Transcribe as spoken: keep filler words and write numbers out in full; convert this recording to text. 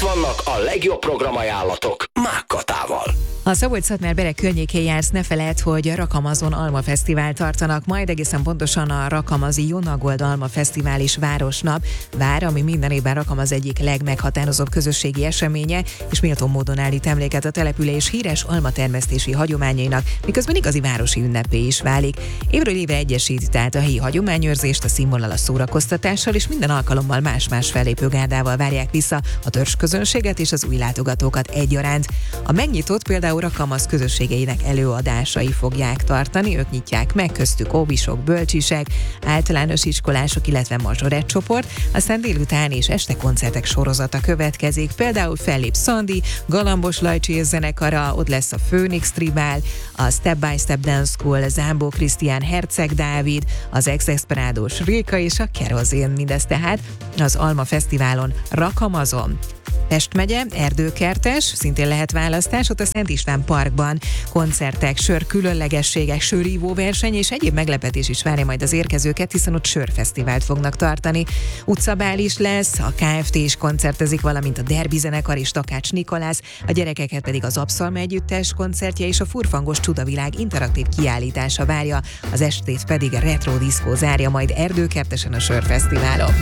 vannak a legjobb programajánlatok Mákkatával. A Szabolcs-Szatmár-Bereg környékén jársz, ne feledd, hogy a Rakamazon Alma Fesztivált tartanak, majd egészen pontosan a Rakamazi Jonagold Alma Fesztivál és Városnap vár, ami minden évben Rakamaz egyik legmeghatározóbb közösségi eseménye, és méltó módon állít emléket a település híres almatermesztési hagyományainak, miközben igazi városi ünnepé is válik. Évről évre egyesíti tehát a helyi hagyományőrzést a színvonalas szórakoztatással, és minden alkalommal más-más fellépőgárdával várják vissza a törzsközönséget és az új látogatókat egyaránt. A megnyitott például Rakamaz közösségeinek előadásai fogják tartani, ők nyitják meg, köztük óvisok, bölcsisek, általános iskolások, illetve mazsorett csoport, aztán délután és este koncertek sorozata következik, például fellép Szandi, Galambos Lajcsi zenekara, ott lesz a Phoenix Tribál, a Step by Step Dance School, Zámbó Krisztián, Herceg Dávid, az Ex-Desperádós Réka és a Kerozén, mindez tehát az Alma Fesztiválon Rakamazon. Pest megye, Erdőkertes, szintén lehet választás, ott a Szent István Parkban koncertek, sör különlegességek, sörívó verseny és egyéb meglepetés is várja majd az érkezőket, hiszen ott sörfesztivált fognak tartani. Utcabál is lesz, a ká ef té is koncertezik, valamint a Derbi zenekar és Takács Nikolász, a gyerekeket pedig az Abszalma együttes koncertje és a Furfangos Csudavilág interaktív kiállítása várja, az estét pedig a retro diszkó zárja majd Erdőkertesen a sörfesztiválon.